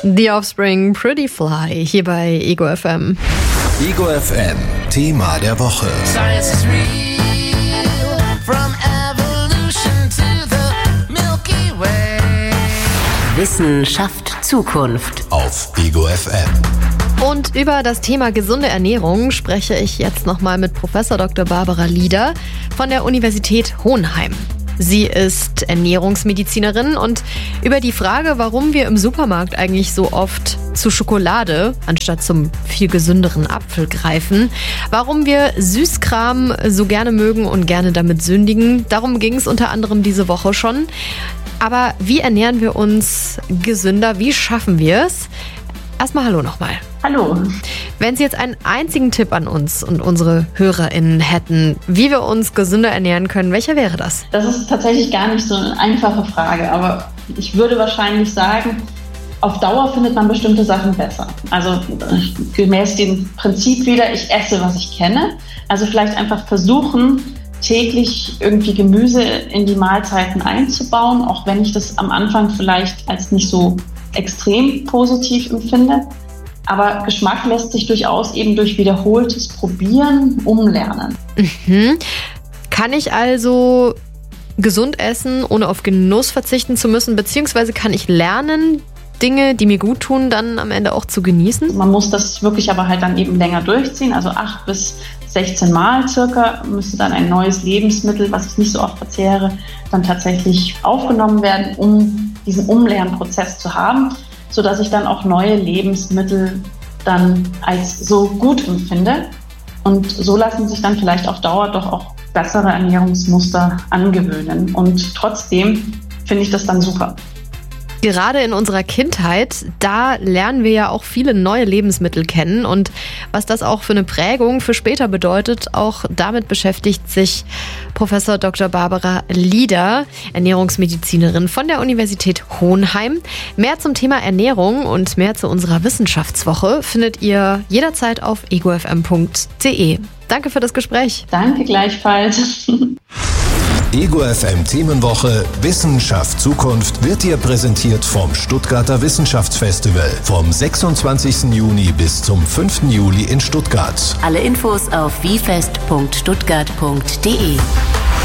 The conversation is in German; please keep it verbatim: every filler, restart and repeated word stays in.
The Offspring, Pretty Fly, hier bei Ego F M. Ego F M, Thema der Woche. Science is real, from evolution to the Milky Way. Wissen schafft Zukunft. Auf Ego F M. Und über das Thema gesunde Ernährung spreche ich jetzt nochmal mit Professor Doktor Barbara Lieder von der Universität Hohenheim. Sie ist Ernährungsmedizinerin und über die Frage, warum wir im Supermarkt eigentlich so oft zu Schokolade anstatt zum viel gesünderen Apfel greifen, warum wir Süßkram so gerne mögen und gerne damit sündigen, darum ging es unter anderem diese Woche schon. Aber wie ernähren wir uns gesünder? Wie schaffen wir es? Erstmal hallo nochmal. Hallo. Wenn Sie jetzt einen einzigen Tipp an uns und unsere HörerInnen hätten, wie wir uns gesünder ernähren können, welcher wäre das? Das ist tatsächlich gar nicht so eine einfache Frage, aber ich würde wahrscheinlich sagen, auf Dauer findet man bestimmte Sachen besser. Also gemäß dem Prinzip wieder, ich esse, was ich kenne. Also vielleicht einfach versuchen, täglich irgendwie Gemüse in die Mahlzeiten einzubauen, auch wenn ich das am Anfang vielleicht als nicht so extrem positiv empfinde. Aber Geschmack lässt sich durchaus eben durch wiederholtes Probieren umlernen. Mhm. Kann ich also gesund essen, ohne auf Genuss verzichten zu müssen? Beziehungsweise kann ich lernen, Dinge, die mir gut tun, dann am Ende auch zu genießen? Man muss das wirklich aber halt dann eben länger durchziehen. Also acht bis sechzehn Mal circa müsste dann ein neues Lebensmittel, was ich nicht so oft verzehre, dann tatsächlich aufgenommen werden, um diesen Umlernprozess zu haben, sodass ich dann auch neue Lebensmittel dann als so gut empfinde. Und so lassen sich dann vielleicht auf Dauer doch auch bessere Ernährungsmuster angewöhnen. Und trotzdem finde ich das dann super. Gerade in unserer Kindheit, da lernen wir ja auch viele neue Lebensmittel kennen und was das auch für eine Prägung für später bedeutet, auch damit beschäftigt sich Professor Doktor Barbara Lieder, Ernährungsmedizinerin von der Universität Hohenheim. Mehr zum Thema Ernährung und mehr zu unserer Wissenschaftswoche findet ihr jederzeit auf ego f m punkt d e. Danke für das Gespräch. Danke gleichfalls. Ego F M Themenwoche Wissenschaft Zukunft wird dir präsentiert vom Stuttgarter Wissenschaftsfestival vom sechsundzwanzigsten Juni bis zum fünften Juli in Stuttgart. Alle Infos auf wiefest punkt stuttgart punkt d e.